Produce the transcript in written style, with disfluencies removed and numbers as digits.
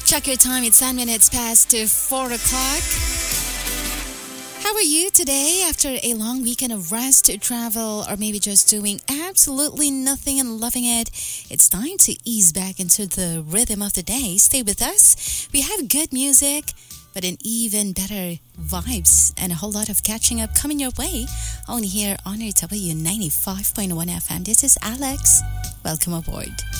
Check your time, it's 10 minutes past 4 o'clock. How are you today after a long weekend of rest, travel, or maybe just doing absolutely nothing and loving it? It's time to ease back into the rhythm of the day. Stay with us. We have good music, but an even better vibes and a whole lot of catching up coming your way only here on RW 95.1 FM. This is Alex. Welcome aboard.